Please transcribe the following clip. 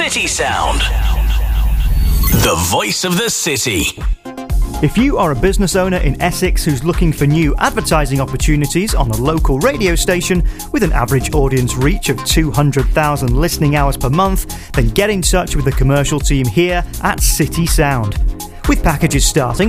City Sound. The voice of the city. If you are a business owner in Essex who's looking for new advertising opportunities on a local radio station with an average audience reach of 200,000 listening hours per month, then get in touch with the commercial team here at City Sound. With packages starting